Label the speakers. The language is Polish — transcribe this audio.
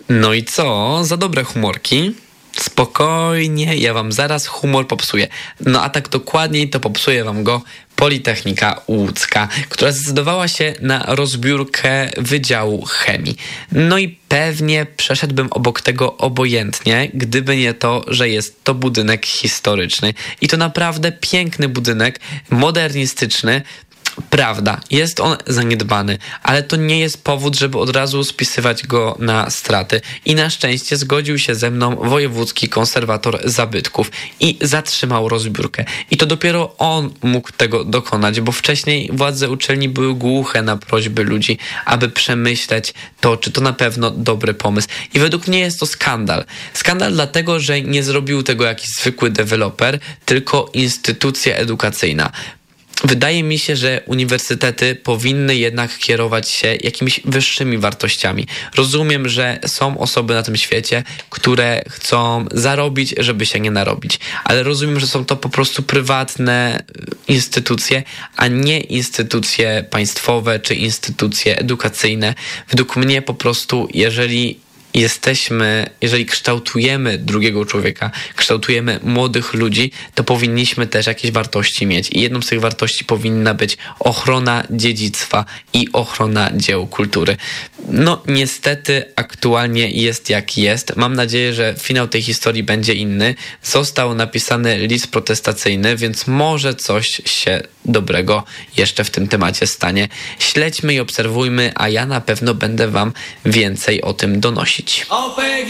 Speaker 1: No i co? Za dobre humorki? Spokojnie, ja wam zaraz humor popsuję. No a tak dokładniej to popsuje wam go Politechnika Łódzka, która zdecydowała się na rozbiórkę Wydziału Chemii. No i pewnie przeszedłbym obok tego obojętnie, gdyby nie to, że jest to budynek historyczny. I to naprawdę piękny budynek, modernistyczny. Prawda, jest on zaniedbany, ale to nie jest powód, żeby od razu spisywać go na straty. I na szczęście zgodził się ze mną wojewódzki konserwator zabytków i zatrzymał rozbiórkę. I to dopiero on mógł tego dokonać, bo wcześniej władze uczelni były głuche na prośby ludzi, aby przemyśleć to, czy to na pewno dobry pomysł. I według mnie jest to skandal. Skandal dlatego, że nie zrobił tego jakiś zwykły deweloper, tylko instytucja edukacyjna. Wydaje mi się, że uniwersytety powinny jednak kierować się jakimiś wyższymi wartościami. Rozumiem, że są osoby na tym świecie, które chcą zarobić, żeby się nie narobić. Ale rozumiem, że są to po prostu prywatne instytucje, a nie instytucje państwowe czy instytucje edukacyjne. Według mnie po prostu, jeżeli kształtujemy drugiego człowieka, kształtujemy młodych ludzi, to powinniśmy też jakieś wartości mieć. I jedną z tych wartości powinna być ochrona dziedzictwa i ochrona dzieł kultury. No niestety aktualnie jest jak jest. Mam nadzieję, że finał tej historii będzie inny. Został napisany list protestacyjny, więc może coś się dobrego jeszcze w tym temacie stanie. Śledźmy i obserwujmy, a ja na pewno będę wam więcej o tym donosić.